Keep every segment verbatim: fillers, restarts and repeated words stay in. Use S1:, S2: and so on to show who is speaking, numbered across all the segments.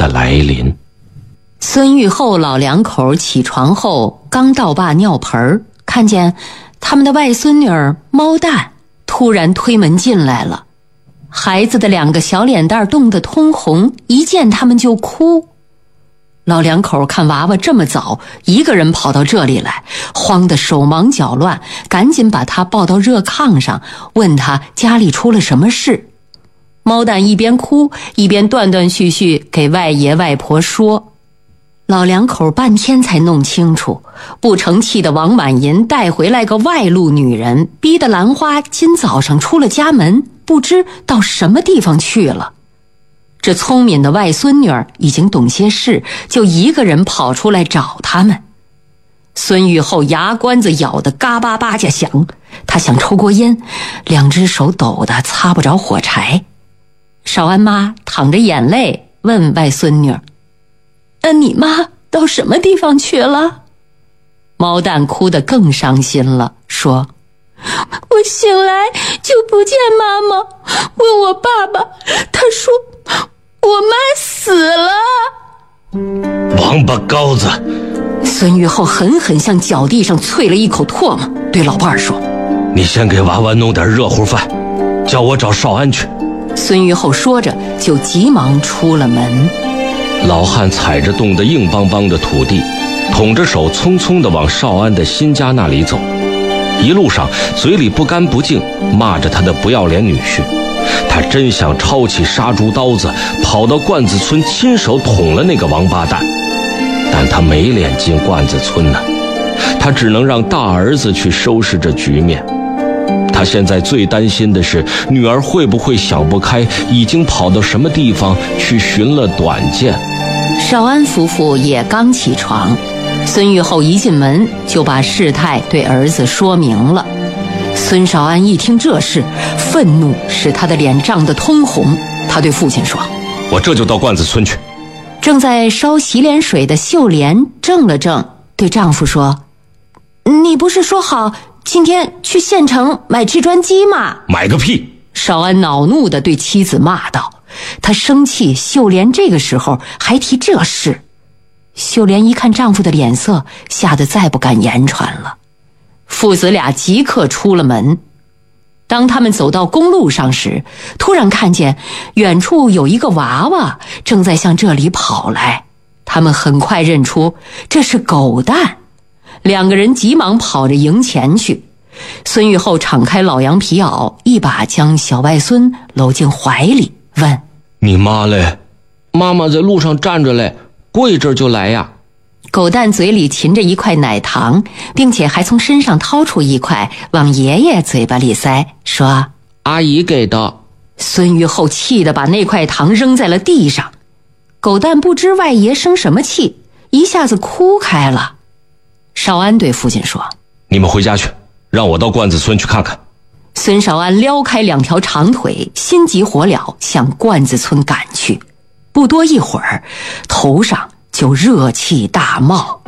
S1: 的来临。
S2: 孙玉厚老两口起床后刚倒罢尿盆，看见他们的外孙女儿猫蛋突然推门进来了。孩子的两个小脸蛋冻得通红，一见他们就哭。老两口看娃娃这么早一个人跑到这里来，慌得手忙脚乱，赶紧把他抱到热炕上，问他家里出了什么事。猫蛋一边哭一边断断续续给外爷外婆说。老两口半天才弄清楚，不成器的王满银带回来个外路女人，逼得兰花今早上出了家门，不知到什么地方去了。这聪明的外孙女儿已经懂些事，就一个人跑出来找他们。孙玉厚牙关子咬得嘎巴巴家响，他想抽过烟，两只手抖得擦不着火柴。少安妈淌着眼泪问外孙女儿：那你妈到什么地方去了？猫蛋哭得更伤心了，说：我醒来就不见妈妈，问我爸爸，他说我妈死了。
S1: 王八羔子！
S2: 孙玉厚狠狠向脚地上啐了一口唾沫，对老伴儿说：
S1: 你先给娃娃弄点热乎饭，叫我找少安去。
S2: 孙玉厚说着就急忙出了门。
S1: 老汉踩着冻得硬邦邦的土地，捅着手匆匆地往少安的新家那里走，一路上嘴里不干不净骂着他的不要脸女婿。他真想抄起杀猪刀子跑到罐子村亲手捅了那个王八蛋，但他没脸进罐子村呢，他只能让大儿子去收拾这局面。他现在最担心的是女儿会不会想不开，已经跑到什么地方去寻了短见。
S2: 少安夫妇也刚起床，孙玉厚一进门就把事态对儿子说明了。孙少安一听这事，愤怒使他的脸涨得通红，他对父亲说：
S1: 我这就到罐子村去。
S2: 正在烧洗脸水的秀莲怔了怔，对丈夫说：你不是说好今天去县城买制砖机吗？
S1: 买个屁！
S2: 少安恼怒地对妻子骂道。他生气秀莲这个时候还提这事。秀莲一看丈夫的脸色，吓得再不敢言传了。父子俩即刻出了门。当他们走到公路上时，突然看见远处有一个娃娃正在向这里跑来，他们很快认出这是狗蛋。两个人急忙跑着迎前去。孙玉厚敞开老羊皮袄，一把将小外孙搂进怀里，问：
S1: 你妈嘞？妈妈在路上站着嘞，过一阵就来呀。
S2: 狗蛋嘴里噙着一块奶糖，并且还从身上掏出一块往爷爷嘴巴里塞，说：
S1: 阿姨给的。
S2: 孙玉厚气得把那块糖扔在了地上。狗蛋不知外爷生什么气，一下子哭开了。少安对父亲说：
S1: 你们回家去，让我到罐子村去看看。
S2: 孙少安撩开两条长腿，心急火燎向罐子村赶去。不多一会儿，头上就热气大冒。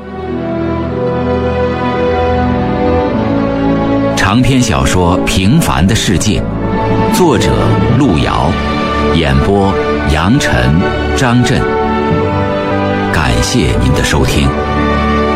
S3: 长篇小说《平凡的世界》，作者路遥，演播杨晨、张震。感谢您的收听。